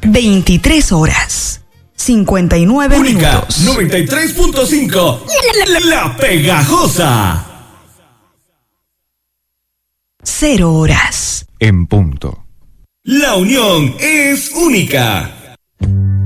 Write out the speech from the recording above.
23 horas, 59 Única, minutos. 93.5, La Pegajosa. 0 horas. En punto. La unión es única.